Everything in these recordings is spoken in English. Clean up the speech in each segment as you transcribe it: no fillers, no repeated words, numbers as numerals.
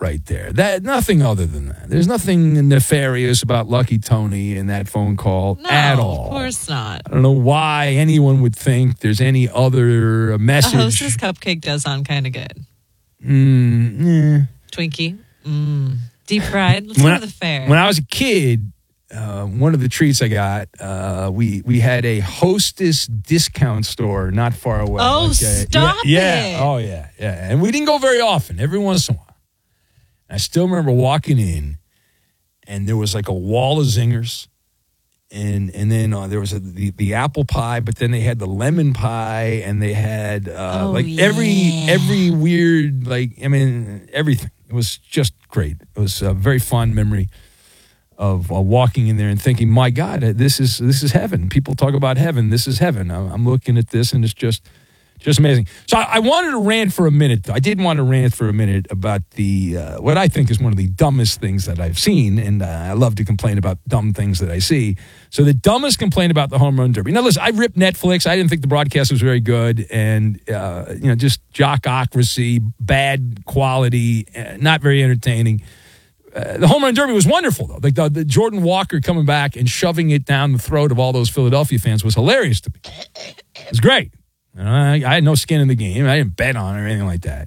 right there. That nothing other than that. There's nothing nefarious about Lucky Tony in that phone call at all. Of course not. I don't know why anyone would think there's any other message. A Hostess cupcake does sound kind of good. Twinkie. Deep fried. Let's go to the fair. When I was a kid, one of the treats I got, we had a Hostess discount store not far away. Oh, stop it. Yeah. Oh, yeah. And we didn't go very often, every once in a while. I still remember walking in, and there was like a wall of zingers, and then there was the apple pie, but then they had the lemon pie, and they had every weird, everything. It was just great. It was a very fond memory of walking in there and thinking, my God, this is heaven. People talk about heaven. This is heaven. I'm looking at this, and it's just amazing. So I wanted to rant for a minute. I did want to rant for a minute about the what I think is one of the dumbest things that I've seen, and I love to complain about dumb things that I see. So the dumbest complaint about the Home Run Derby. Now, listen, I ripped Netflix. I didn't think the broadcast was very good, and just jockocracy, bad quality, not very entertaining. The Home Run Derby was wonderful, though. Like the Jordan Walker coming back and shoving it down the throat of all those Philadelphia fans was hilarious to me. It was great. I had no skin in the game. I didn't bet on it or anything like that.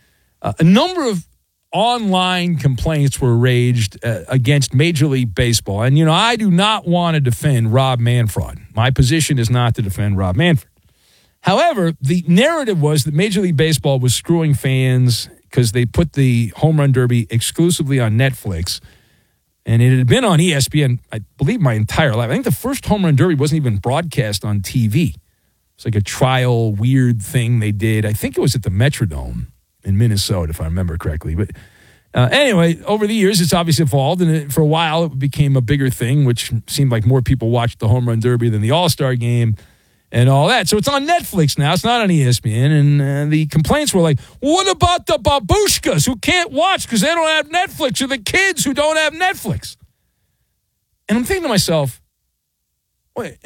A number of online complaints were raised against Major League Baseball. And, I do not want to defend Rob Manfred. My position is not to defend Rob Manfred. However, the narrative was that Major League Baseball was screwing fans because they put the Home Run Derby exclusively on Netflix. And it had been on ESPN, I believe, my entire life. I think the first Home Run Derby wasn't even broadcast on TV. It's like a trial weird thing they did. I think it was at the Metrodome in Minnesota, if I remember correctly. But anyway, over the years, it's obviously evolved. And for a while, it became a bigger thing, which seemed like more people watched the Home Run Derby than the All-Star Game and all that. So it's on Netflix now. It's not on ESPN. And the complaints were like, what about the babushkas who can't watch because they don't have Netflix, or the kids who don't have Netflix? And I'm thinking to myself, wait,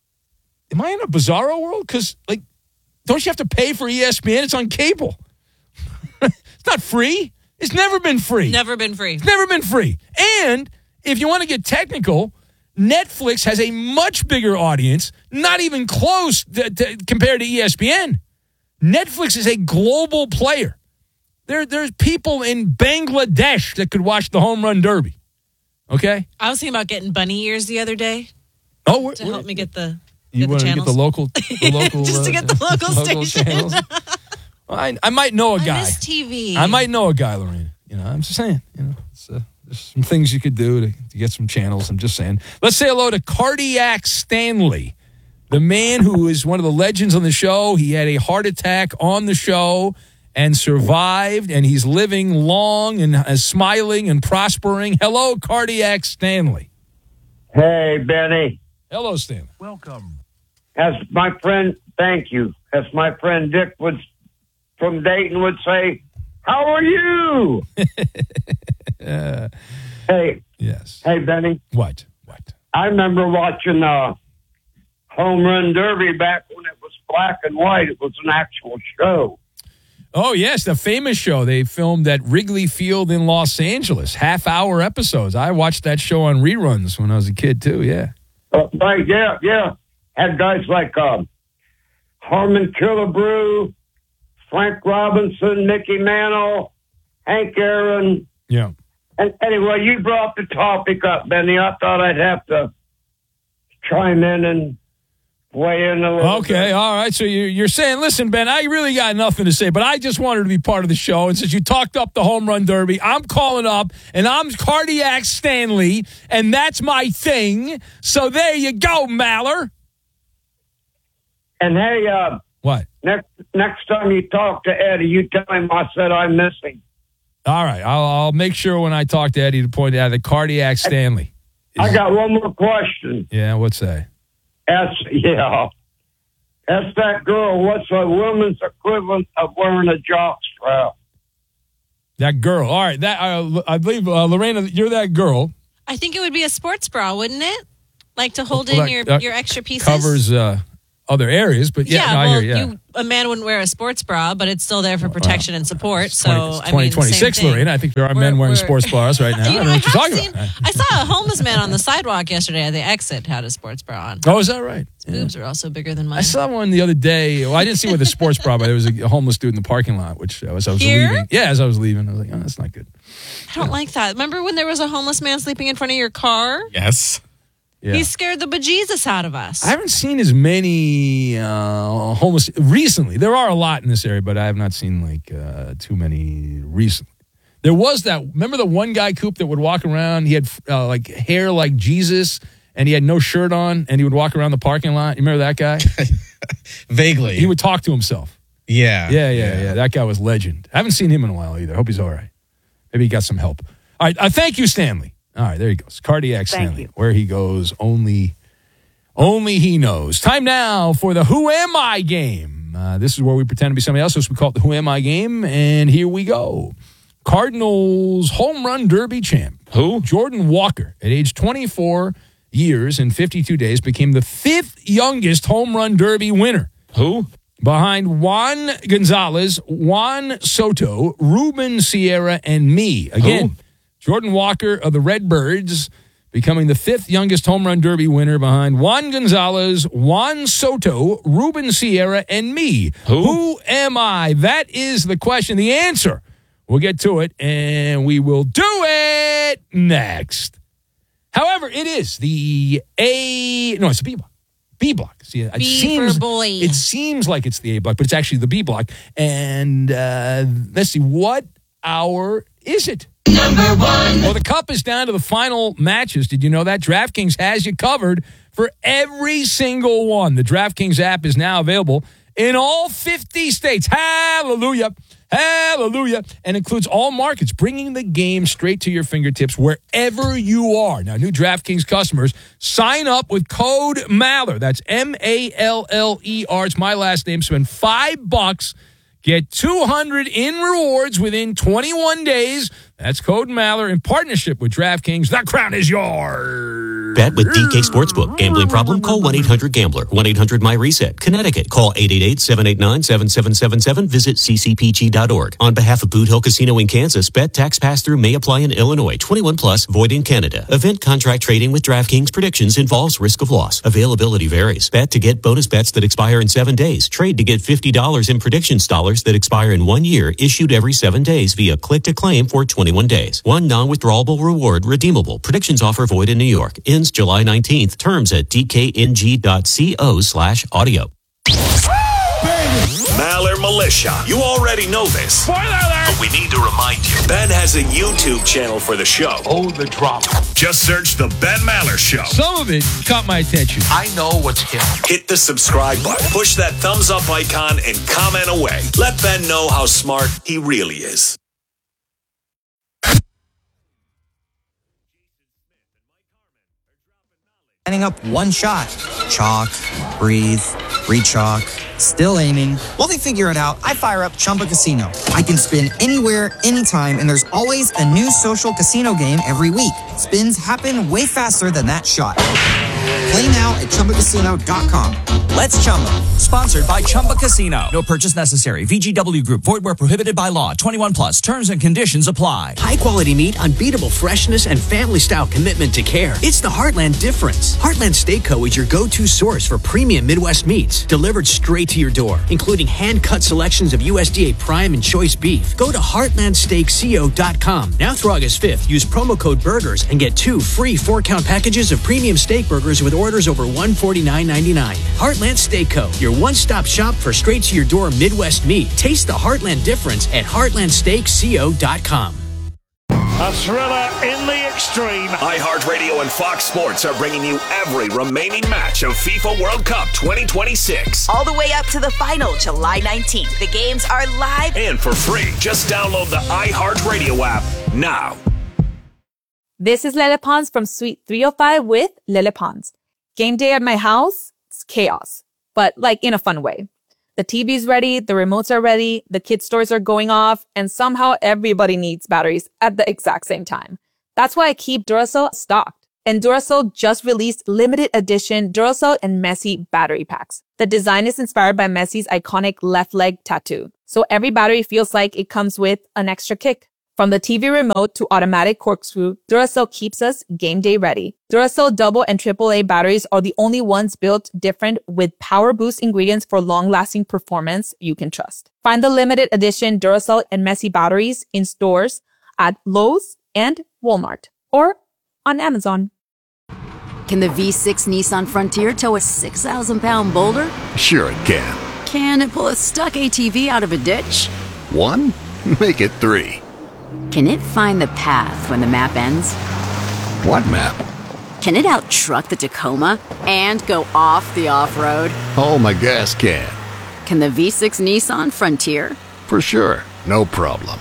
am I in a bizarro world? Because, don't you have to pay for ESPN? It's on cable. It's not free. It's never been free. Never been free. It's never been free. And if you want to get technical, Netflix has a much bigger audience, not even close compared to ESPN. Netflix is a global player. There's people in Bangladesh that could watch the Home Run Derby. Okay? I was thinking about getting bunny ears the other day. Oh, to help me get the... You want to get the local just to get the local station. Well, I might know a guy. I miss TV. I might know a guy, Lorena. I'm just saying. There's some things you could do to get some channels. I'm just saying. Let's say hello to Cardiac Stanley, the man who is one of the legends on the show. He had a heart attack on the show and survived, and he's living long and smiling and prospering. Hello, Cardiac Stanley. Hey, Benny. Hello, Stanley. Welcome. Thank you. As my friend Dick from Dayton would say, how are you? Hey. Yes. Hey, Benny. What? I remember watching Home Run Derby back when it was black and white. It was an actual show. Oh, yes, the famous show they filmed at Wrigley Field in Los Angeles. Half-hour episodes. I watched that show on reruns when I was a kid, too, yeah. Right, yeah. Had guys like Harmon Killebrew, Frank Robinson, Mickey Mantle, Hank Aaron. Yeah. And anyway, you brought the topic up, Benny. I thought I'd have to chime in and weigh in a little bit. Okay, all right. So you're saying, listen, Ben, I really got nothing to say, but I just wanted to be part of the show. And since you talked up the Home Run Derby, I'm calling up, and I'm Cardiac Stanley, and that's my thing. So there you go, Maller. And hey, what? Next time you talk to Eddie, you tell him I said I miss him. All right, I'll make sure when I talk to Eddie to point out that Cardiac Stanley. I got one more question. Yeah, what's that? Ask that girl, what's a woman's equivalent of wearing a jock strap? That girl. All right, that I believe, Lorena, you're that girl. I think it would be a sports bra, wouldn't it? Like to hold in your extra pieces? Covers other areas, but I hear you. A man wouldn't wear a sports bra, but it's still there for protection and support. It's so, 2026, Lorraine. I think there are men wearing sports bras right now. I don't know what you're talking about. I saw a homeless man on the sidewalk yesterday at the exit had a sports bra on. Oh, is that right? His boobs are also bigger than mine. I saw one the other day. Well, I didn't see with a sports bra, but there was a homeless dude in the parking lot, which as I was leaving. Yeah, as I was leaving, I was like, oh, that's not good. I don't like that. Remember when there was a homeless man sleeping in front of your car? Yes. Yeah. He scared the bejesus out of us. I haven't seen as many homeless recently. There are a lot in this area, but I have not seen too many recently. There was remember the one guy, Coop, that would walk around? He had hair like Jesus, and he had no shirt on, and he would walk around the parking lot. You remember that guy? Vaguely. He would talk to himself. Yeah. Yeah. That guy was legend. I haven't seen him in a while either. Hope he's all right. Maybe he got some help. All right. Thank you, Stanley. All right, there he goes. Cardiac Stanley. Where he goes, only he knows. Time now for the Who Am I game. This is where we pretend to be somebody else, so we call it the Who Am I game, and here we go. Cardinals home run derby champ. Who? Jordan Walker, at age 24 years and 52 days, became the 5th youngest home run derby winner. Who? Behind Juan Gonzalez, Juan Soto, Ruben Sierra, and me. Again, Who? Jordan Walker of the Redbirds becoming the 5th youngest home run derby winner behind Juan Gonzalez, Juan Soto, Ruben Sierra, and me. Who am I? That is the question. The answer. We'll get to it, and we will do it next. However, it is the it's the B block. B block. See, for boy. It seems like it's the A block, but it's actually the B block. And let's see, what hour is it? Number one. Well, the Cup is down to the final matches. Did you know that? DraftKings has you covered for every single one. The DraftKings app is now available in all 50 states. Hallelujah. Hallelujah. And includes all markets, bringing the game straight to your fingertips wherever you are. Now, new DraftKings customers, sign up with code Maller. That's Maller. It's my last name. Spend $5. Get $200 in rewards within 21 days. That's code Maller in partnership with DraftKings. The crown is yours. Bet with DK Sportsbook. Gambling problem? Call 1-800-GAMBLER. 1-800-MY-RESET. Connecticut. Call 888-789-7777. Visit ccpg.org. On behalf of Boot Hill Casino in Kansas, bet tax pass-through may apply in Illinois. 21 plus, void in Canada. Event contract trading with DraftKings predictions involves risk of loss. Availability varies. Bet to get bonus bets that expire in 7 days. Trade to get $50 in predictions dollars that expire in 1 year, issued every 7 days via click-to-claim for 21 days. One non-withdrawable reward redeemable. Predictions offer void in New York. Ends July 19th. Terms at dkng.co/audio. Maller Militia. You already know this. Spoiler alert! But we need to remind you. Ben has a YouTube channel for the show. Oh, the drama. Just search The Ben Maller Show. Some of it caught my attention. I know what's hip. Hit the subscribe button. Push that thumbs up icon and comment away. Let Ben know how smart he really is. Lining up one shot. Chalk, breathe, re-chalk, still aiming. While they figure it out, I fire up Chumba Casino. I can spin anywhere, anytime, and there's always a new social casino game every week. Spins happen way faster than that shot. Play now at ChumbaCasino.com. Let's Chumba. Sponsored by Chumba Casino. No purchase necessary. VGW Group. Void where prohibited by law. 21 plus. Terms and conditions apply. High quality meat, unbeatable freshness, and family style commitment to care. It's the Heartland difference. Heartland Steak Co. is your go-to source for premium Midwest meats, delivered straight to your door, including hand-cut selections of USDA prime and choice beef. Go to heartlandsteakco.com. Now through August 5th, use promo code BURGERS and get 2 free 4-count packages of premium steak burgers with orders over $149.99. Heartland Steak Co., your one-stop shop for straight-to-your-door Midwest meat. Taste the Heartland difference at heartlandsteakco.com. A thriller in the extreme. iHeartRadio and Fox Sports are bringing you every remaining match of FIFA World Cup 2026. All the way up to the final, July 19th. The games are live and for free. Just download the iHeartRadio app now. This is Lele Pons from Suite 305 with Lele Pons. Game day at my house, it's chaos, but like in a fun way. The TV's ready, the remotes are ready, the kids' toys are going off, and somehow everybody needs batteries at the exact same time. That's why I keep Duracell stocked. And Duracell just released limited edition Duracell and Messi battery packs. The design is inspired by Messi's iconic left leg tattoo. So every battery feels like it comes with an extra kick. From the TV remote to automatic corkscrew, Duracell keeps us game day ready. Duracell double and AAA batteries are the only ones built different with power boost ingredients for long-lasting performance you can trust. Find the limited edition Duracell and Messi batteries in stores at Lowe's and Walmart or on Amazon. Can the V6 Nissan Frontier tow a 6,000-pound boulder? Sure it can. Can it pull a stuck ATV out of a ditch? 1? Make it 3. Can it find the path when the map ends? What map? Can it out-truck the Tacoma and go off the off-road? Oh, my gas can. Can the V6 Nissan Frontier? For sure. No problem.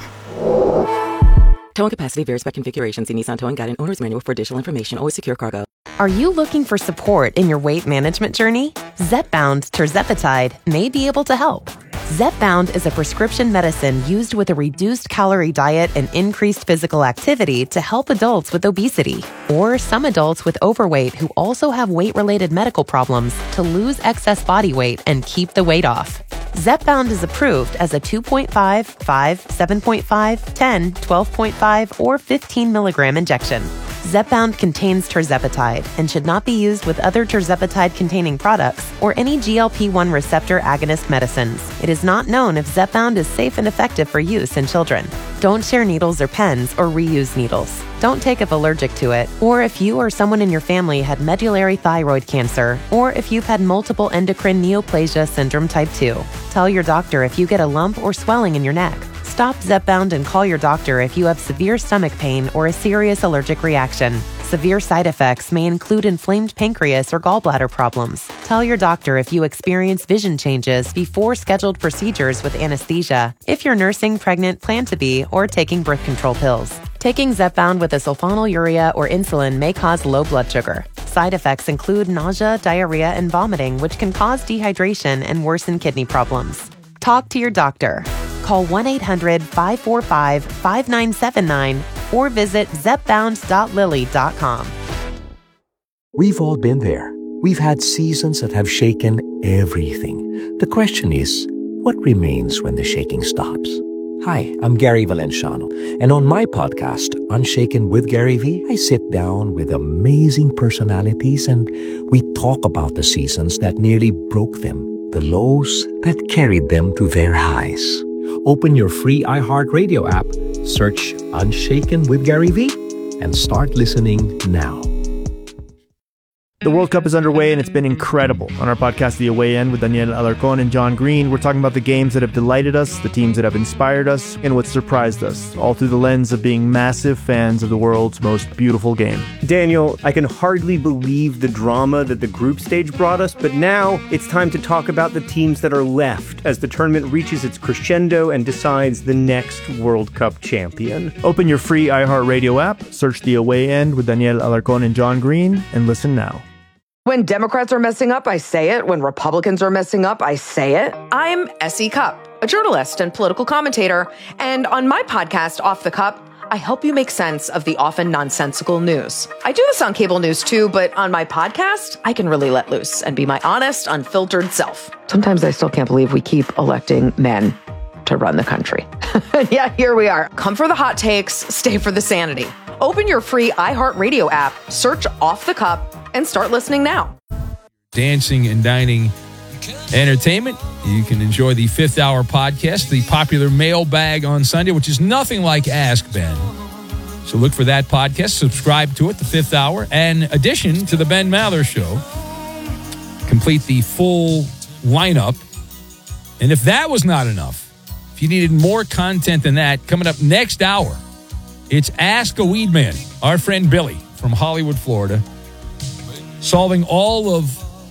Towing capacity varies by configuration. See Nissan Towing Guide and Owner's Manual for additional information. Always secure cargo. Are you looking for support in your weight management journey? Zepbound Tirzepatide may be able to help. Zepbound is a prescription medicine used with a reduced calorie diet and increased physical activity to help adults with obesity or some adults with overweight who also have weight-related medical problems to lose excess body weight and keep the weight off. Zepbound is approved as a 2.5, 5, 7.5, 10, 12.5, or 15 milligram injection. Zepbound contains tirzepatide and should not be used with other tirzepatide-containing products or any GLP-1 receptor agonist medicines. It is not known if Zepbound is safe and effective for use in children. Don't share needles or pens or reuse needles. Don't take if allergic to it, or if you or someone in your family had medullary thyroid cancer, or if you've had multiple endocrine neoplasia syndrome type 2. Tell your doctor if you get a lump or swelling in your neck. Stop Zepbound and call your doctor if you have severe stomach pain or a serious allergic reaction. Severe side effects may include inflamed pancreas or gallbladder problems. Tell your doctor if you experience vision changes before scheduled procedures with anesthesia, if you're nursing, pregnant, plan to be, or taking birth control pills. Taking Zepbound with a sulfonylurea or insulin may cause low blood sugar. Side effects include nausea, diarrhea, and vomiting, which can cause dehydration and worsen kidney problems. Talk to your doctor. Call 1-800-545-5979 or visit zepbound.lily.com. We've all been there. We've had seasons that have shaken everything. The question is, what remains when the shaking stops? Hi, I'm Gary Valenciano, and on my podcast, Unshaken with Gary V, I sit down with amazing personalities and we talk about the seasons that nearly broke them, the lows that carried them to their highs. Open your free iHeartRadio app, search Unshaken with Gary V, and start listening now. The World Cup is underway and it's been incredible. On our podcast, The Away End, with Daniel Alarcón and John Green, we're talking about the games that have delighted us, the teams that have inspired us, and what surprised us, all through the lens of being massive fans of the world's most beautiful game. Daniel, I can hardly believe the drama that the group stage brought us, but now it's time to talk about the teams that are left as the tournament reaches its crescendo and decides the next World Cup champion. Open your free iHeartRadio app, search The Away End with Daniel Alarcón and John Green, and listen now. When Democrats are messing up, I say it. When Republicans are messing up, I say it. I'm S.E. Cupp, a journalist and political commentator. And on my podcast, Off the Cup, I help you make sense of the often nonsensical news. I do this on cable news too, but on my podcast, I can really let loose and be my honest, unfiltered self. Sometimes I still can't believe we keep electing men to run the country. Yeah, here we are. Come for the hot takes, stay for the sanity. Open your free iHeartRadio app, search Off the Cup, and start listening now. Dancing and dining entertainment. You can enjoy the Fifth Hour podcast, the popular mailbag on Sunday, which is nothing like Ask Ben. So look for that podcast, subscribe to it, the Fifth Hour, and addition to the Ben Maller Show. Complete the full lineup. And if that was not enough, if you needed more content than that, coming up next hour, it's Ask a Weed Man, our friend Billy from Hollywood, Florida, solving all of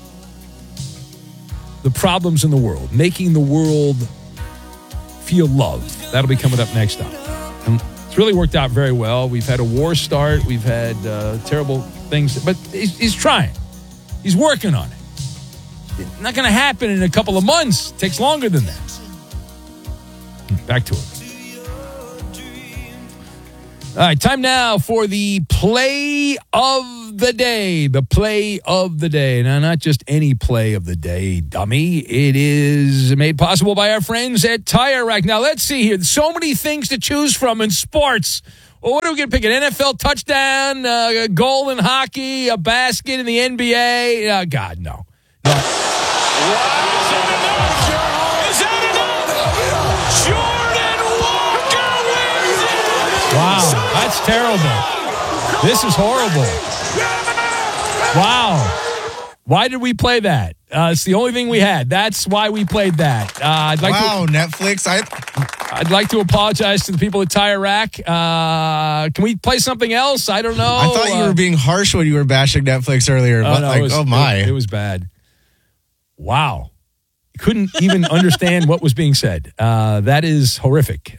the problems in the world, making the world feel loved. That'll be coming up next time. And it's really worked out very well. We've had a war start. We've had terrible things, but he's trying. He's working on it. It's not going to happen in a couple of months. It takes longer than that. Back to it. All right, time now for the play of the day. The play of the day. Now, not just any play of the day, dummy. It is made possible by our friends at Tire Rack. Now, let's see here. So many things to choose from in sports. Well, what are we going to pick? An NFL touchdown, a goal in hockey, a basket in the NBA? Oh, God, no. Wow, that's terrible. This is horrible. Wow. Why did we play that? It's the only thing we had. That's why we played that. Netflix. I'd like to apologize to the people at Tire Rack. Can we play something else? I don't know. I thought you were being harsh when you were bashing Netflix earlier. It was bad. Wow. Couldn't even understand what was being said. That is horrific.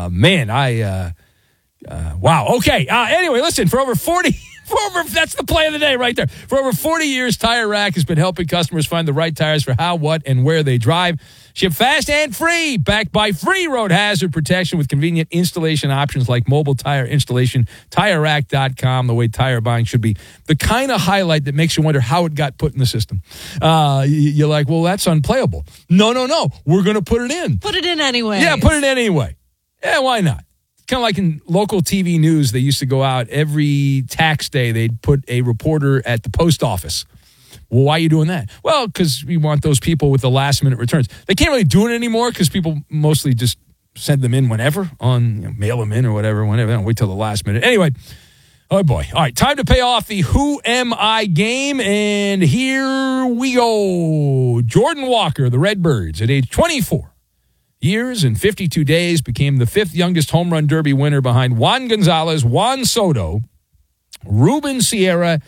Wow. Okay. Anyway, listen, for over 40, that's the play of the day right there. For over 40 years, Tire Rack has been helping customers find the right tires for how, what, and where they drive. Ship fast and free, backed by free road hazard protection with convenient installation options like mobile tire installation. TireRack.com, the way tire buying should be. The kind of highlight that makes you wonder how it got put in the system. You're like, well, that's unplayable. No. We're going to put it in. Put it in anyway. Yeah, put it in anyway. Yeah, why not? Kind of like in local TV news, they used to go out every tax day. They'd put a reporter at the post office. Well, why are you doing that? Well, because we want those people with the last-minute returns. They can't really do it anymore because people mostly just send them in whenever, mail them in or whatever, whenever. They don't wait till the last minute. Anyway, oh, boy. All right, time to pay off the Who Am I game, and here we go. Jordan Walker, the Redbirds, at age 24. Years and 52 days, became the fifth youngest home run derby winner behind Juan Gonzalez, Juan Soto, Ruben Sierra,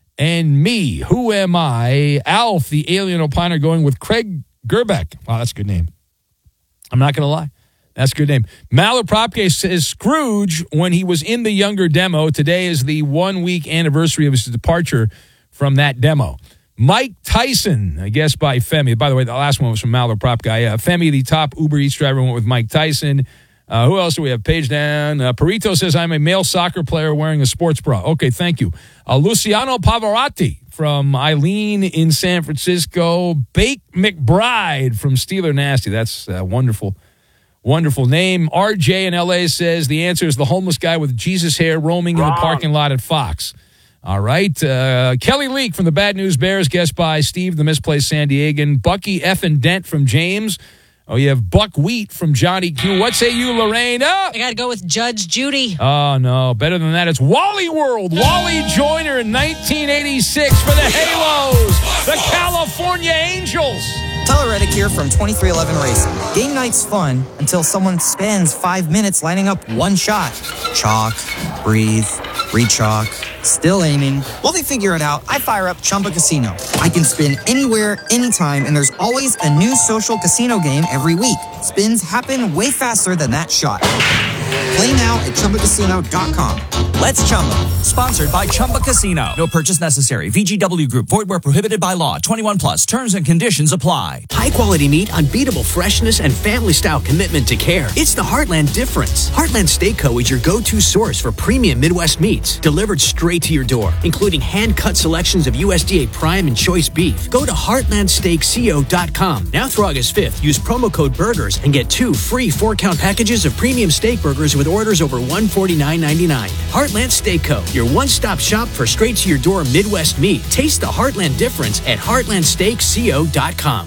and me. Who am I? Alf, the alien opiner, going with Craig Gerbeck. Wow, that's a good name. I'm not going to lie. That's a good name. Malaprop says Scrooge when he was in the younger demo. Today is the 1-week anniversary of his departure from that demo. Mike Tyson, I guess by Femi. By the way, the last one was from Malaprop guy. Femi, the top Uber Eats driver, went with Mike Tyson. Who else do we have? Page down. Perito says, I'm a male soccer player wearing a sports bra. Okay, thank you. Luciano Pavarotti from Eileen in San Francisco. Bake McBride from Steeler Nasty. That's a wonderful, wonderful name. RJ in LA says the answer is the homeless guy with Jesus hair roaming in the parking lot at Fox. All right. Kelly Leak from the Bad News Bears, guest by Steve, the Misplaced San Diegan. Bucky F. and Dent from James. Oh, you have Buck Wheat from Johnny Q. What say you, Lorraine? Oh! I got to go with Judge Judy. Oh, no. Better than that. It's Wally World. Wally Joyner in 1986 for the Halos, the California Angels. Tyler Reddick here from 2311 Racing. Game night's fun until someone spends 5 minutes lining up one shot. Chalk, breathe, re-chalk, still aiming. While they figure it out, I fire up Chumba Casino. I can spin anywhere, anytime, and there's always a new social casino game every week. Spins happen way faster than that shot. Play now at ChumbaCasino.com. Let's Chumba. Sponsored by Chumba Casino. No purchase necessary. VGW Group. Void where prohibited by law. 21 plus. Terms and conditions apply. High quality meat, unbeatable freshness, and family style commitment to care. It's the Heartland difference. Heartland Steak Co. is your go-to source for premium Midwest meats delivered straight to your door, including hand-cut selections of USDA prime and choice beef. Go to heartlandsteakco.com. Now through August 5th, use promo code BURGERS and get 2 free 4-count packages of premium steak burgers with orders over $149.99. Heartland Steak Co., your one-stop shop for straight-to-your-door Midwest meat. Taste the Heartland difference at heartlandsteakco.com.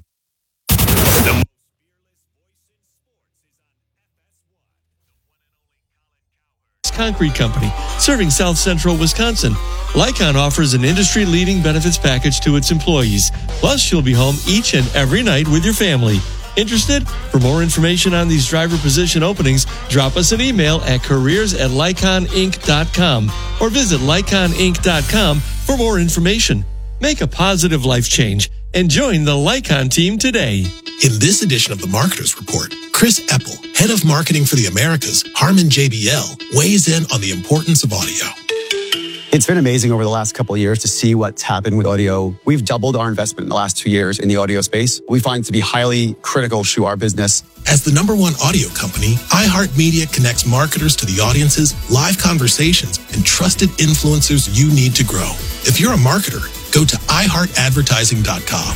Concrete Company, serving South Central Wisconsin. Lycon offers an industry-leading benefits package to its employees. Plus, you'll be home each and every night with your family. Interested? For more information on these driver position openings, drop us an email at careers@lyconinc.com or visit lyconinc.com for more information. Make a positive life change and join the Lycon team today. In this edition of the Marketers Report, Chris Eppel, head of marketing for the Americas, Harman JBL, weighs in on the importance of audio. It's been amazing over the last couple of years to see what's happened with audio. We've doubled our investment in the last 2 years in the audio space. We find it to be highly critical to our business. As the #1 audio company, iHeartMedia connects marketers to the audiences, live conversations, and trusted influencers you need to grow. If you're a marketer, go to iHeartAdvertising.com.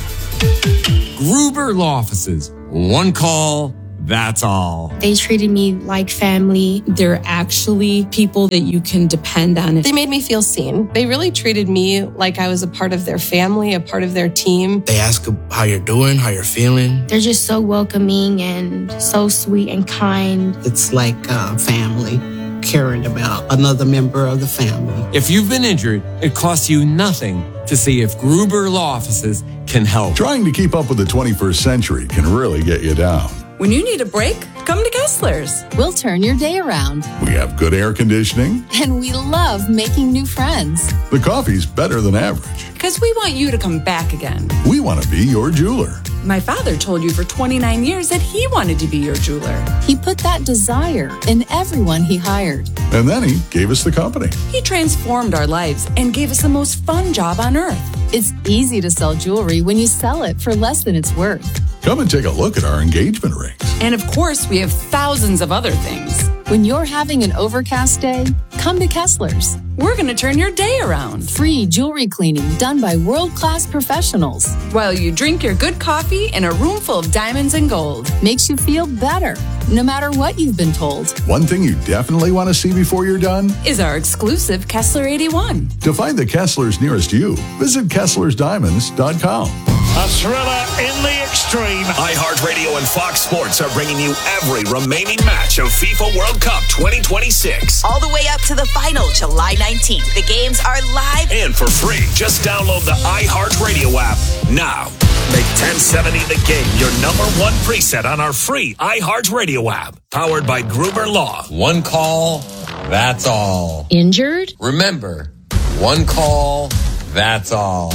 Gruber Law Offices. One call, that's all. They treated me like family. They're actually people that you can depend on. They made me feel seen. They really treated me like I was a part of their family, a part of their team. They ask how you're doing, how you're feeling. They're just so welcoming and so sweet and kind. It's like family, caring about another member of the family. If you've been injured, it costs you nothing to see if Gruber Law Offices can help. Trying to keep up with the 21st century can really get you down. When you need a break, come to Kessler's. We'll turn your day around. We have good air conditioning. And we love making new friends. The coffee's better than average. Because we want you to come back again. We want to be your jeweler. My father told you for 29 years that he wanted to be your jeweler. He put that desire in everyone he hired. And then he gave us the company. He transformed our lives and gave us the most fun job on earth. It's easy to sell jewelry when you sell it for less than it's worth. Come and take a look at our engagement rings. And of course, we have thousands of other things. When you're having an overcast day, come to Kessler's. We're going to turn your day around. Free jewelry cleaning done by world-class professionals. While you drink your good coffee in a room full of diamonds and gold. Makes you feel better, no matter what you've been told. One thing you definitely want to see before you're done is our exclusive Kessler 81. To find the Kesslers nearest you, visit KesslersDiamonds.com. A thriller in the extreme. iHeartRadio and Fox Sports are bringing you every remaining match of FIFA World Cup 2026. All the way up to the final, July 19th. The games are live and for free. Just download the iHeartRadio app now. Make 1070 The Game your #1 preset on our free iHeartRadio app. Powered by Gruber Law. One call, that's all. Injured? Remember, one call, that's all.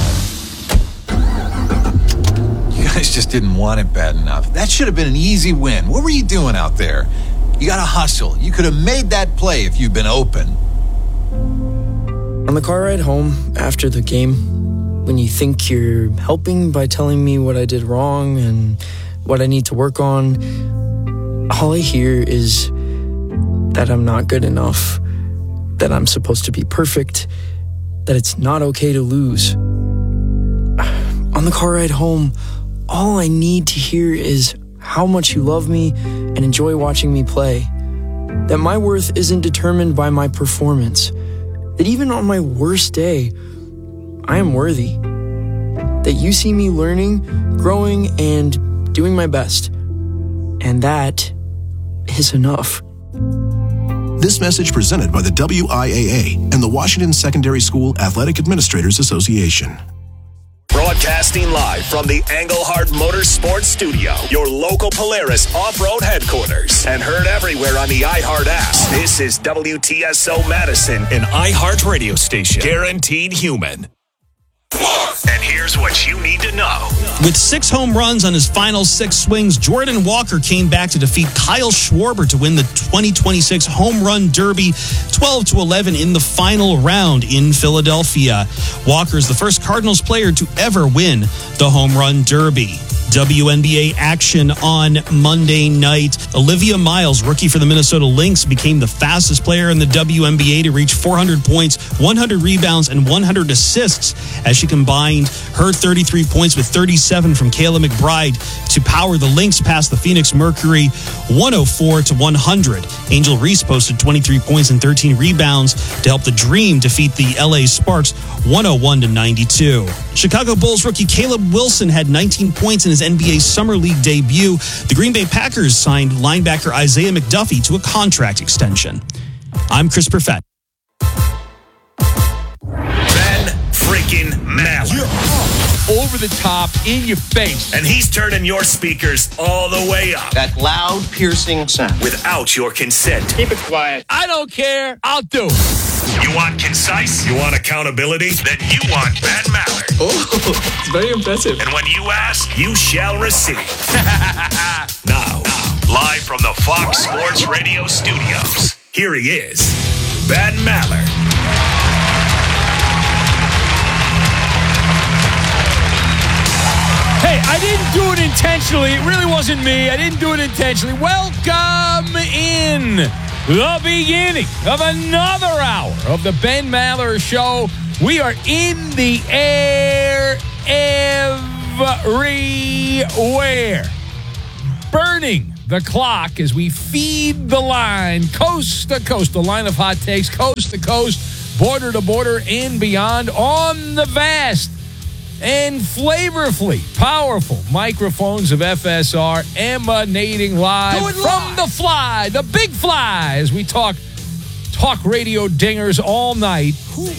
You guys just didn't want it bad enough. That should have been an easy win. What were you doing out there? You got to hustle. You could have made that play if you'd been open. On the car ride home after the game, when you think you're helping by telling me what I did wrong and what I need to work on, all I hear is that I'm not good enough, that I'm supposed to be perfect, that it's not okay to lose. On the car ride home, all I need to hear is how much you love me and enjoy watching me play. That my worth isn't determined by my performance. That even on my worst day, I am worthy. That you see me learning, growing, and doing my best. And that is enough. This message presented by the WIAA and the Washington Secondary School Athletic Administrators Association. Broadcasting live from the Engelhard Motorsports Studio, your local Polaris off-road headquarters, and heard everywhere on the iHeart app. This is WTSO Madison, an iHeart radio station, guaranteed human. And here's what you need to know. With 6 home runs on his final 6 swings, Jordan Walker came back to defeat Kyle Schwarber to win the 2026 Home Run Derby 12-11 in the final round in Philadelphia. Walker is the first Cardinals player to ever win the Home Run Derby. WNBA action on Monday night. Olivia Miles, rookie for the Minnesota Lynx, became the fastest player in the WNBA to reach 400 points, 100 rebounds, and 100 assists as she combined her 33 points with 37 from Kayla McBride to power the Lynx past the Phoenix Mercury 104-100. Angel Reese posted 23 points and 13 rebounds to help the Dream defeat the LA Sparks 101-92. Chicago Bulls rookie Caleb Wilson had 19 points in his NBA Summer League debut. The Green Bay Packers signed linebacker Isaiah McDuffie to a contract extension. I'm Chris Perfett. Ben freaking Maller. Over the top, in your face. And he's turning your speakers all the way up. That loud, piercing sound. Without your consent. Keep it quiet. I don't care. I'll do it. You want concise? You want accountability? Then you want Ben Maller. Oh, it's very impressive. And when you ask, you shall receive. Now, live from the Fox Sports Radio studios, here he is, Ben Maller. Hey, I didn't do it intentionally. It really wasn't me. I didn't do it intentionally. Welcome in the beginning of another hour of the Ben Maller Show. We are in the air everywhere. Burning the clock as we feed the line coast to coast, the line of hot takes, coast to coast, border to border, and beyond on the vast and flavorfully powerful microphones of FSR emanating live from the fly, the big fly, as we talk radio dingers all night.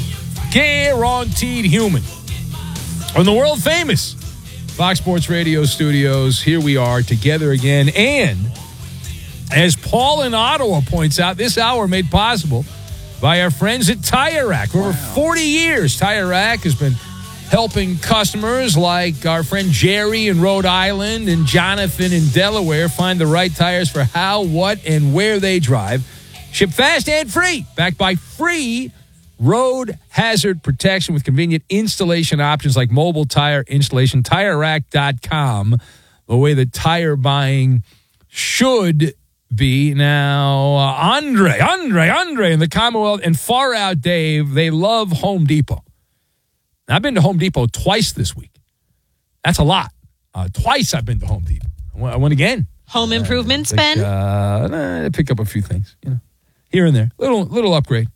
Guaranteed human. On the world famous Fox Sports Radio studios, here we are together again. And as Paul in Ottawa points out, this hour made possible by our friends at Tire Rack. For over 40 years, Tire Rack has been helping customers like our friend Jerry in Rhode Island and Jonathan in Delaware find the right tires for how, what, and where they drive. Ship fast and free, backed by free road hazard protection with convenient installation options like mobile tire installation. TireRack.com, the way that tire buying should be. Now, Andre in the Commonwealth and Far Out Dave, they love Home Depot. Now, I've been to Home Depot twice this week. That's a lot. Twice I've been to Home Depot. I went again. Home improvements, Ben? Pick up a few things, here and there. Little upgrade.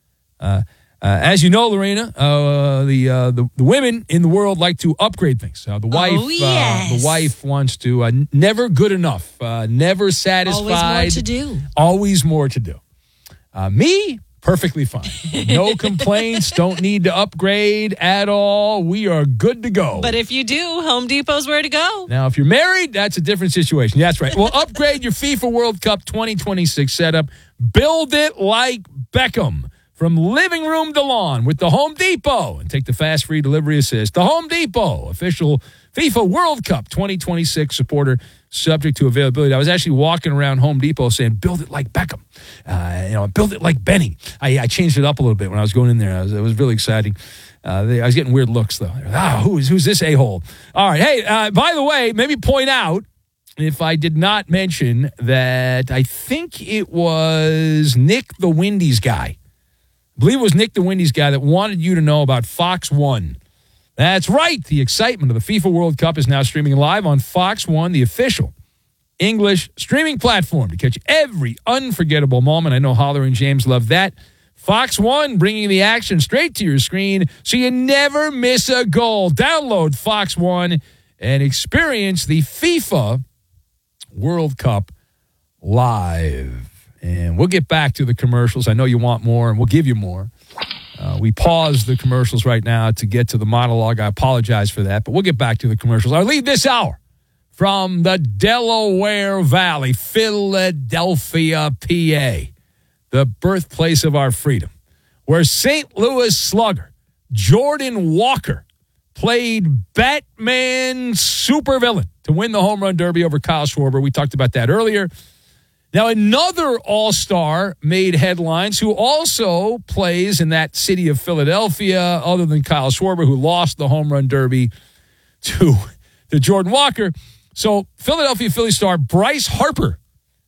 As you know, Lorena, the women in the world like to upgrade things. The wife wants to never good enough, never satisfied. Always more to do. Me, perfectly fine. No complaints. Don't need to upgrade at all. We are good to go. But if you do, Home Depot's where to go. Now, if you're married, that's a different situation. That's right. Well, upgrade your FIFA World Cup 2026 setup. Build it like Beckham. From living room to lawn with the Home Depot. And take the fast free delivery assist. The Home Depot, official FIFA World Cup 2026 supporter, subject to availability. I was actually walking around Home Depot saying, build it like Beckham. Build it like Benny. I changed it up a little bit when I was going in there. It was really exciting. I was getting weird looks, though. Who's this a-hole? All right. Hey, by the way, maybe point out, if I did not mention that I think it was Nick the Windies guy. I believe it was Nick the Windies guy that wanted you to know about Fox One. That's right. The excitement of the FIFA World Cup is now streaming live on Fox One, the official English streaming platform, to catch every unforgettable moment. I know Holler and James love that. Fox One, bringing the action straight to your screen so you never miss a goal. Download Fox One and experience the FIFA World Cup live. And we'll get back to the commercials. I know you want more, and we'll give you more. We paused the commercials right now to get to the monologue. I apologize for that, but we'll get back to the commercials. Our lead this hour from the Delaware Valley, Philadelphia, PA, the birthplace of our freedom, where St. Louis slugger Jordan Walker played Batman supervillain to win the home run derby over Kyle Schwarber. We talked about that earlier. Now, another all-star made headlines who also plays in that city of Philadelphia, other than Kyle Schwarber, who lost the home run derby to Jordan Walker. So, Philadelphia Phillies star Bryce Harper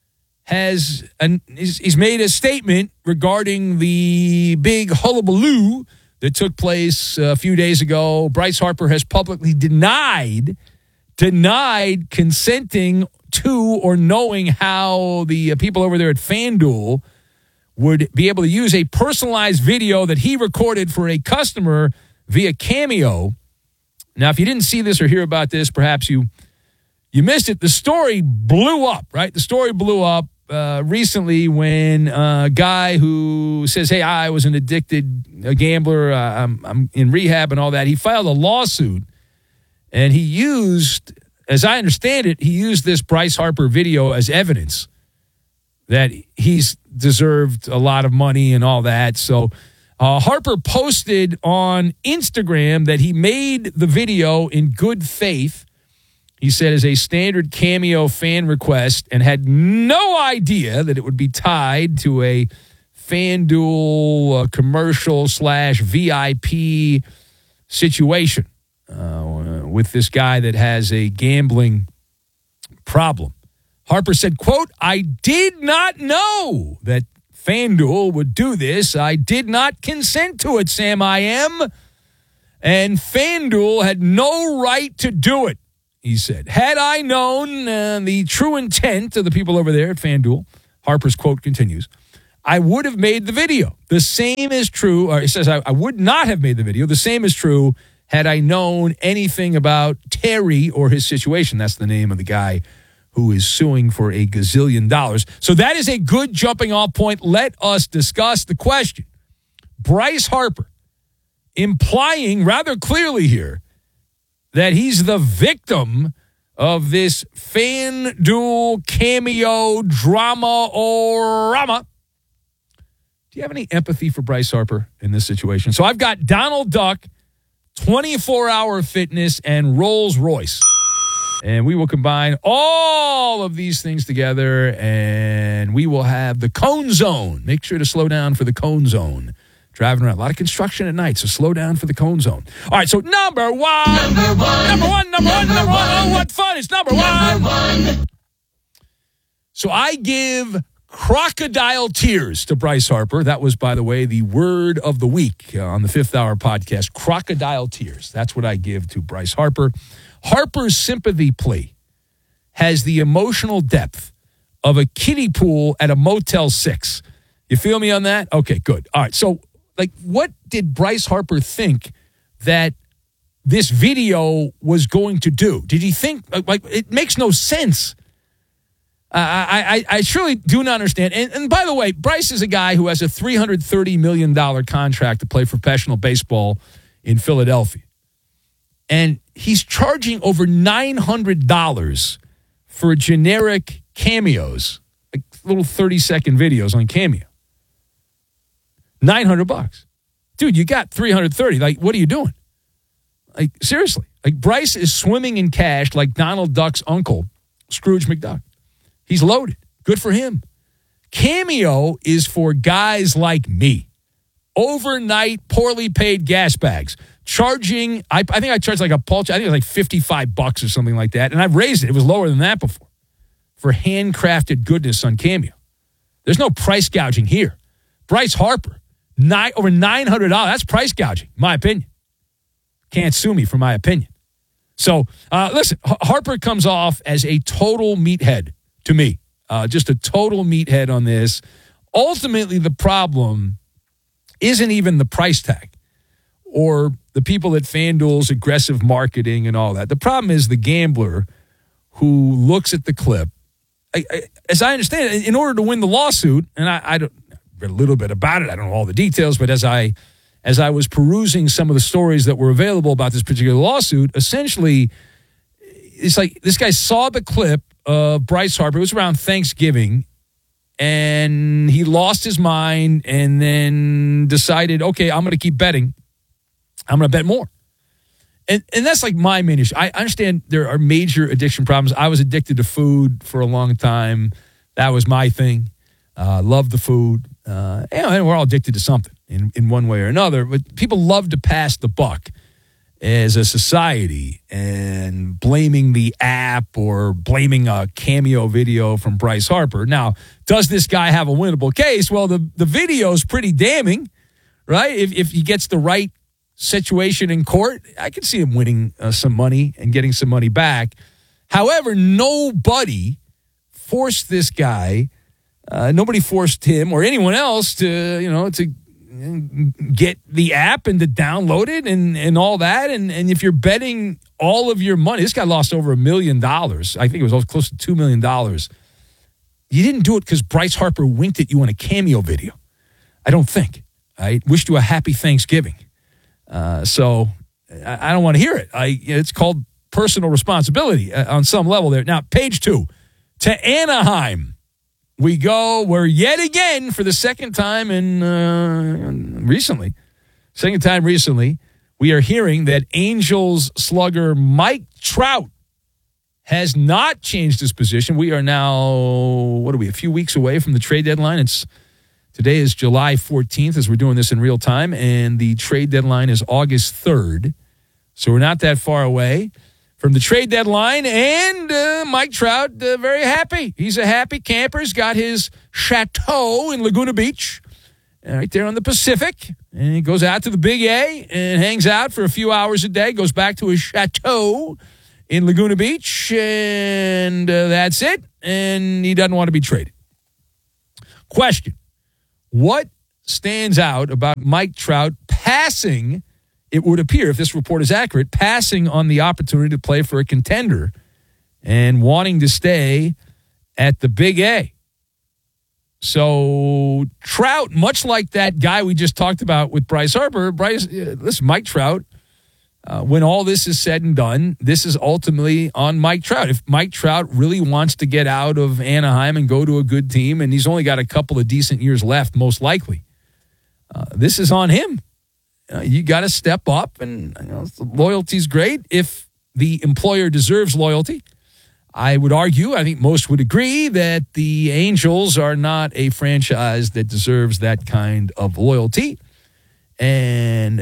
he's made a statement regarding the big hullabaloo that took place a few days ago. Bryce Harper has publicly denied consenting to or knowing how the people over there at FanDuel would be able to use a personalized video that he recorded for a customer via Cameo. Now, if you didn't see this or hear about this, perhaps you missed it. The story blew up, right? The story blew up recently when a guy who says, hey, I was an addicted gambler, I'm in rehab and all that. He filed a lawsuit, and he used, as I understand it, he used this Bryce Harper video as evidence that he's deserved a lot of money and all that. So Harper posted on Instagram that he made the video in good faith. He said as a standard Cameo fan request, and had no idea that it would be tied to a FanDuel commercial / VIP situation. with this guy that has a gambling problem. Harper said, quote, "I did not know that FanDuel would do this. I did not consent to it, Sam I am. And FanDuel had no right to do it," he said. "Had I known the true intent of the people over there at FanDuel," Harper's quote continues, "I would have made the video. The same is true," or he says, I would not have made the video. "The same is true had I known anything about Terry or his situation." That's the name of the guy who is suing for $1 gazillion. So that is a good jumping off point. Let us discuss the question. Bryce Harper implying rather clearly here that he's the victim of this FanDuel cameo drama-orama. Do you have any empathy for Bryce Harper in this situation? So I've got Donald Duck, 24-hour fitness, and Rolls-Royce. And we will combine all of these things together, and we will have the Cone Zone. Make sure to slow down for the Cone Zone. Driving around. A lot of construction at night, so slow down for the Cone Zone. All right, so number one. Oh, what fun. It's number one. So I give crocodile tears to Bryce Harper. That was, by the way, the word of the week on the Fifth Hour podcast. Crocodile tears. That's what I give to Bryce Harper. Harper's sympathy plea has the emotional depth of a kiddie pool at a Motel 6. You feel me on that? Okay, good. All right, so what did Bryce Harper think that this video was going to do? Did he think, it makes no sense. I surely do not understand. And by the way, Bryce is a guy who has a $330 million contract to play professional baseball in Philadelphia. And he's charging over $900 for generic cameos, like little 30-second videos on Cameo. $900. Dude, you got 330. What are you doing? Seriously. Bryce is swimming in cash like Donald Duck's uncle, Scrooge McDuck. He's loaded. Good for him. Cameo is for guys like me. Overnight, poorly paid gas bags. Charging, I think I charged like a pulse, I think it was like $55 or something like that. And I've raised it. It was lower than that before. For handcrafted goodness on Cameo. There's no price gouging here. Bryce Harper, over $900. That's price gouging, my opinion. Can't sue me for my opinion. So, listen, Harper comes off as a total meathead to me. Just a total meathead on this. Ultimately, the problem isn't even the price tag or the people at FanDuel's aggressive marketing and all that. The problem is the gambler who looks at the clip. As I understand it, in order to win the lawsuit, and I read a little bit about it, I don't know all the details, but as I was perusing some of the stories that were available about this particular lawsuit, essentially, it's like this guy saw the clip of Bryce Harper. It was around Thanksgiving, and he lost his mind and then decided, okay, I'm going to keep betting. I'm going to bet more. And that's like my main issue. I understand there are major addiction problems. I was addicted to food for a long time. That was my thing. Loved the food. And we're all addicted to something in one way or another. But people love to pass the buck as a society and blaming the app or blaming a Cameo video from Bryce Harper. Now, does this guy have a winnable case? Well, the video is pretty damning, right? If he gets the right situation in court, I can see him winning some money and getting some money back. However, nobody forced this guy. Nobody forced him or anyone else to get the app and to download it and all that. And if you're betting all of your money, this guy lost over $1 million. I think it was close to $2 million. You didn't do it because Bryce Harper winked at you on a Cameo video. I don't think. I wished you a happy Thanksgiving. So I don't want to hear it. It's called personal responsibility on some level there. Now, page 2, to Anaheim. We go where yet again for the second time recently, we are hearing that Angels slugger Mike Trout has not changed his position. We are now, a few weeks away from the trade deadline. Today is July 14th as we're doing this in real time, and the trade deadline is August 3rd. So we're not that far away. from the trade deadline. And Mike Trout, very happy. He's a happy camper. He's got his chateau in Laguna Beach, right there on the Pacific. And he goes out to the Big A and hangs out for a few hours a day, goes back to his chateau in Laguna Beach, and that's it. And he doesn't want to be traded. Question: what stands out about Mike Trout passing, it would appear, if this report is accurate, passing on the opportunity to play for a contender and wanting to stay at the Big A? So Trout, much like that guy we just talked about with Bryce Harper, listen, Mike Trout, when all this is said and done, this is ultimately on Mike Trout. If Mike Trout really wants to get out of Anaheim and go to a good team, and he's only got a couple of decent years left, most likely, this is on him. You got to step up, and loyalty's great if the employer deserves loyalty. I would argue, I think most would agree, that the Angels are not a franchise that deserves that kind of loyalty. And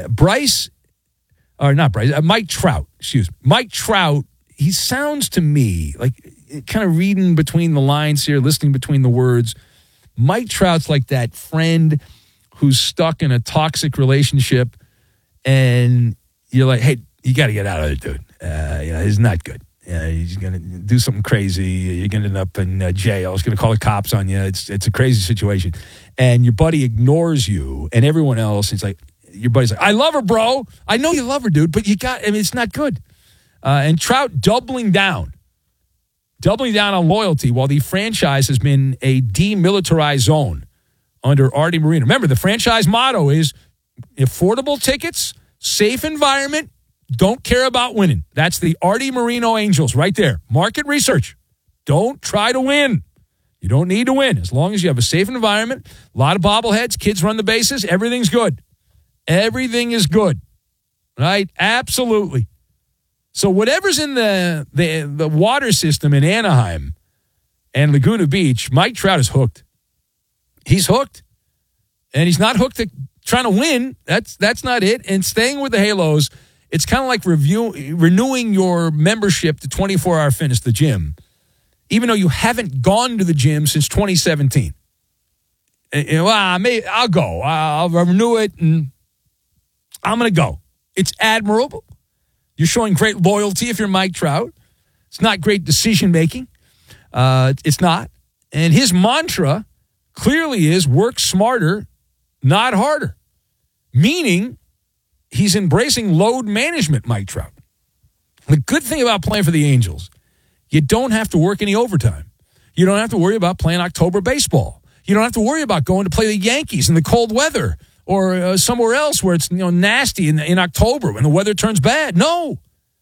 Mike Trout, Mike Trout, he sounds to me like, kind of reading between the lines here, listening between the words, Mike Trout's like that friend who's stuck in a toxic relationship, and you're like, hey, you got to get out of it, dude. He's not good. He's going to do something crazy. You're going to end up in jail. He's going to call the cops on you. It's a crazy situation. And your buddy ignores you and everyone else. It's like, your buddy's like, I love her, bro. I know you love her, dude, but it's not good. And Trout doubling down on loyalty while the franchise has been a demilitarized zone under Artie Moreno. Remember, the franchise motto is affordable tickets, safe environment, don't care about winning. That's the Artie Moreno Angels right there. Market research. Don't try to win. You don't need to win. As long as you have a safe environment, a lot of bobbleheads, kids run the bases, everything's good. Everything is good. Right? Absolutely. So whatever's in the water system in Anaheim and Laguna Beach, Mike Trout is hooked. He's hooked. And he's not hooked at trying to win. That's not it. And staying with the Halos, it's kind of like renewing your membership to 24-Hour Fitness, the gym, even though you haven't gone to the gym since 2017. I'll go. I'll renew it, and I'm going to go. It's admirable. You're showing great loyalty if you're Mike Trout. It's not great decision-making. It's not. And his mantra clearly is work smarter, not harder, meaning he's embracing load management, Mike Trout. The good thing about playing for the Angels, you don't have to work any overtime. You don't have to worry about playing October baseball. You don't have to worry about going to play the Yankees in the cold weather or somewhere else where it's nasty in October when the weather turns bad. No.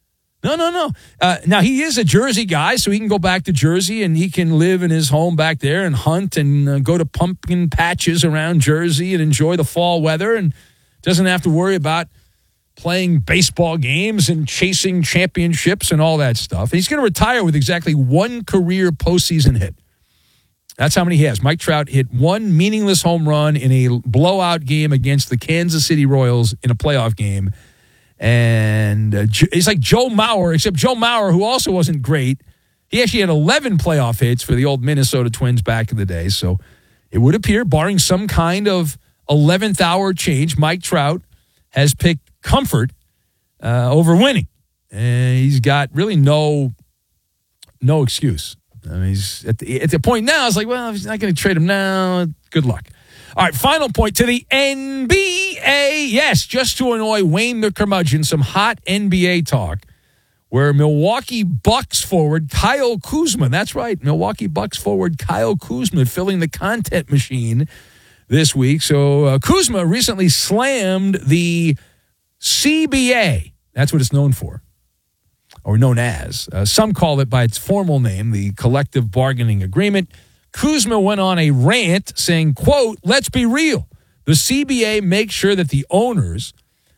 Now, he is a Jersey guy, so he can go back to Jersey and he can live in his home back there and hunt and go to pumpkin patches around Jersey and enjoy the fall weather and doesn't have to worry about playing baseball games and chasing championships and all that stuff. And he's going to retire with exactly one career postseason hit. That's how many he has. Mike Trout hit one meaningless home run in a blowout game against the Kansas City Royals in a playoff game. And he's like Joe Mauer, except Joe Mauer, who also wasn't great. He actually had 11 playoff hits for the old Minnesota Twins back in the day. So it would appear, barring some kind of 11th hour change, Mike Trout has picked comfort over winning. And he's got really no excuse. I mean, he's at the point now, it's like, well, he's not going to trade him now. Good luck. All right, final point to the NBA. Yes, just to annoy Wayne the curmudgeon, some hot NBA talk where Milwaukee Bucks forward Kyle Kuzma, that's right, Milwaukee Bucks forward Kyle Kuzma filling the content machine this week. So Kuzma recently slammed the CBA. That's what it's known for, or known as. Some call it by its formal name, the Collective Bargaining Agreement. Kuzma went on a rant saying, quote, let's be real. The CBA makes sure that the owners,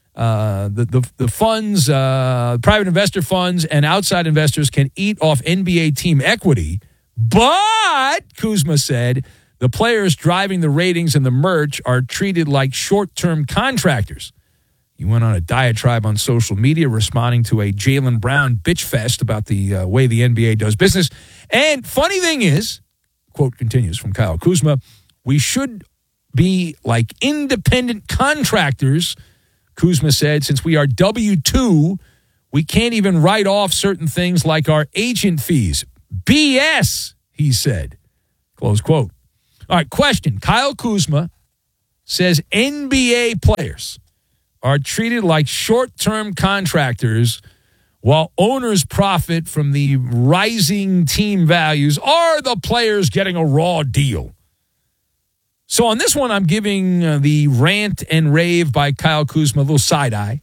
the funds, private investor funds, and outside investors can eat off NBA team equity. But, Kuzma said, the players driving the ratings and the merch are treated like short-term contractors. He went on a diatribe on social media responding to a Jaylen Brown bitch fest about the way the NBA does business. And funny thing is, quote continues from Kyle Kuzma, we should be like independent contractors, Kuzma said, since we are W-2, we can't even write off certain things like our agent fees. BS, he said. Close quote. All right, question. Kyle Kuzma says NBA players are treated like short-term contractors while owners profit from the rising team values. Are the players getting a raw deal? So on this one, I'm giving the rant and rave by Kyle Kuzma a little side-eye.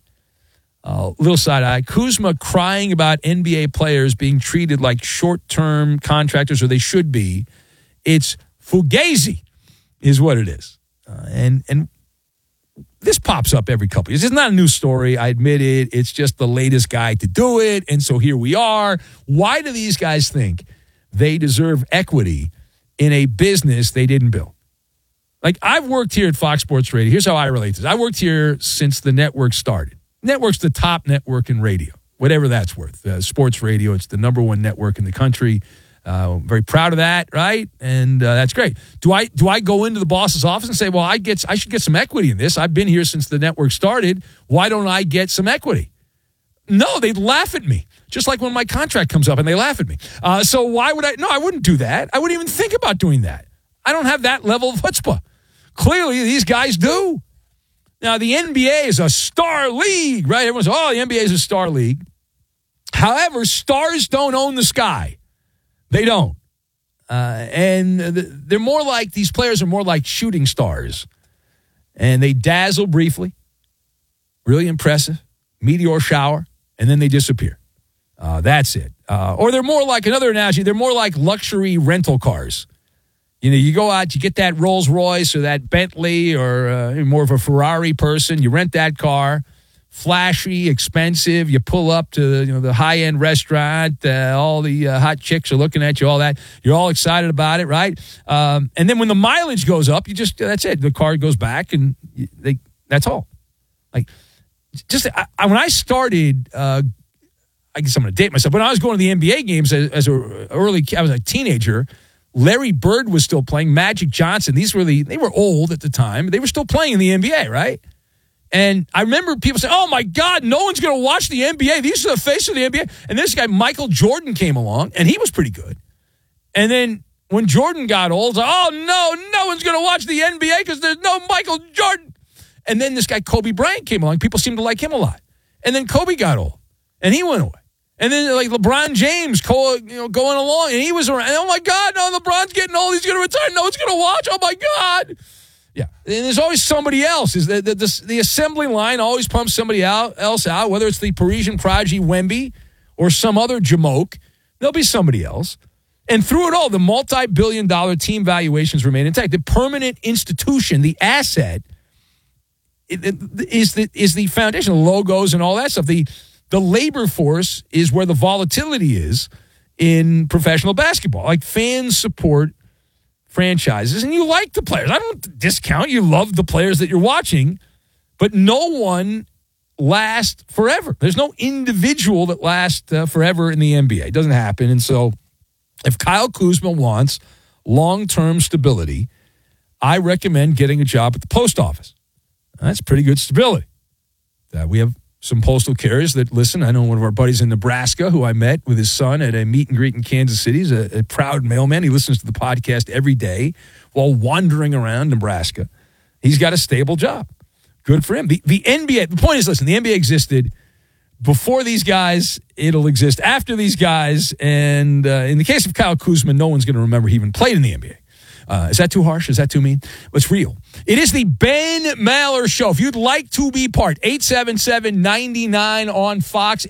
Kuzma crying about NBA players being treated like short-term contractors, or they should be. It's fugazi is what it is. And this pops up every couple years. It's not a new story. I admit it. It's just the latest guy to do it. And so here we are. Why do these guys think they deserve equity in a business they didn't build? Like, I've worked here at Fox Sports Radio. Here's how I relate to this. I worked here since the network started. Network's the top network in radio, whatever that's worth. Sports radio, it's the number one network in the country. Very proud of that, right? And that's great. Do I go into the boss's office and say, well, I should get some equity in this? I've been here since the network started. Why don't I get some equity? No, they'd laugh at me. Just like when my contract comes up and they laugh at me. So why would I? No, I wouldn't do that. I wouldn't even think about doing that. I don't have that level of chutzpah. Clearly, these guys do. Now, the NBA is a star league, right? Everyone's, the NBA is a star league. However, stars don't own the sky. They don't. And they're more like, these players are more like shooting stars. And they dazzle briefly, really impressive, meteor shower, and then they disappear. That's it. Or they're more like, another analogy, they're more like luxury rental cars. You know, you go out, you get that Rolls Royce or that Bentley or more of a Ferrari person. You rent that car, flashy, expensive. You pull up to the high-end restaurant. All the hot chicks are looking at you, all that. You're all excited about it, right? And then when the mileage goes up, that's it. The car goes back, and that's all. Like, when I started, I guess I'm going to date myself. When I was going to the NBA games I was a teenager. Larry Bird was still playing. Magic Johnson. They were old at the time. They were still playing in the NBA, right? And I remember people saying, oh, my God, no one's going to watch the NBA. These are the face of the NBA. And this guy, Michael Jordan, came along, and he was pretty good. And then when Jordan got old, no one's going to watch the NBA because there's no Michael Jordan. And then this guy, Kobe Bryant, came along. People seemed to like him a lot. And then Kobe got old, and he went away. And then, like, LeBron James going along, and he was around. And, oh, my God, no, LeBron's getting old. He's going to retire. No one's going to watch. Oh, my God. Yeah. And there's always somebody else. The assembly line always pumps somebody else out, whether it's the Parisian prodigy Wemby or some other jamoke. There'll be somebody else. And through it all, the multi-billion-dollar team valuations remain intact. The permanent institution, the asset, is the foundation, the logos and all that stuff. The labor force is where the volatility is in professional basketball. Like, fans support franchises, and you like the players. I don't discount. You love the players that you're watching, but no one lasts forever. There's no individual that lasts forever in the NBA. It doesn't happen. And so if Kyle Kuzma wants long-term stability, I recommend getting a job at the post office. That's pretty good stability. We have some postal carriers that listen. I know one of our buddies in Nebraska who I met with his son at a meet and greet in Kansas City. He's a proud mailman. He listens to the podcast every day while wandering around Nebraska. He's got a stable job. Good for him. The NBA, the point is, listen, the NBA existed before these guys. It'll exist after these guys. And in the case of Kyle Kuzma, no one's going to remember he even played in the NBA. Is that too harsh? Is that too mean? It's real. It is the Ben Maller Show. If you'd like to be part, 877-99 on Fox,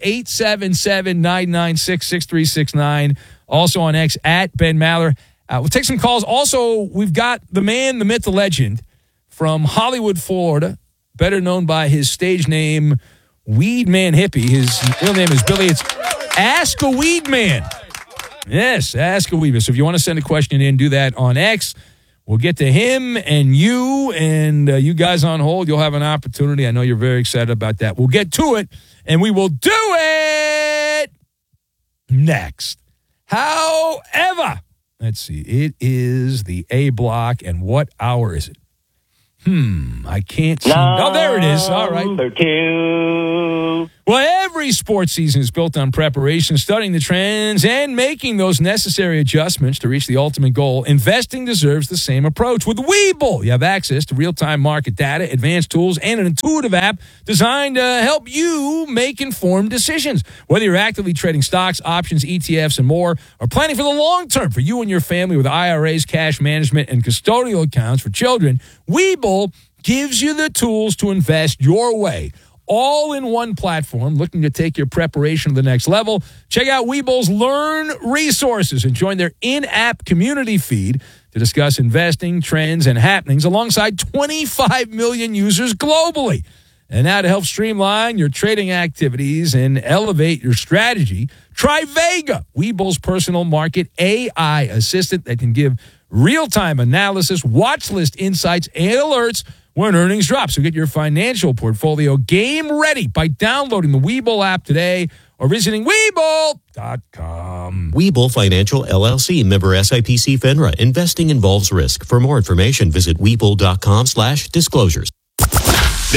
877-996-6369. Also on X, at Ben Maller. We'll take some calls. Also, we've got the man, the myth, the legend from Hollywood, Florida, better known by his stage name, Weed Man Hippie. His real name is Billy. It's Ask a Weed Man. Yes, Ask a Weed Man. So if you want to send a question in, do that on X. We'll get to him and you guys on hold. You'll have an opportunity. I know you're very excited about that. We'll get to it, and we will do it next. However, let's see. It is the A block, and what hour is it? I can't see. Oh, there it is. All right. Number 2. Well, every sports season is built on preparation, studying the trends, and making those necessary adjustments to reach the ultimate goal. Investing deserves the same approach. With Webull, you have access to real-time market data, advanced tools, and an intuitive app designed to help you make informed decisions. Whether you're actively trading stocks, options, ETFs, and more, or planning for the long term for you and your family with IRAs, cash management, and custodial accounts for children, Webull gives you the tools to invest your way, all in one platform. Looking to take your preparation to the next level? Check out Webull's Learn resources and join their in-app community feed to discuss investing, trends, and happenings alongside 25 million users globally. And now to help streamline your trading activities and elevate your strategy, try Vega, Webull's personal market AI assistant that can give real-time analysis, watch list insights, and alerts when earnings drop. So get your financial portfolio game ready by downloading the Webull app today or visiting Webull.com. Webull Financial LLC, member SIPC FINRA. Investing involves risk. For more information, visit Webull.com/disclosures.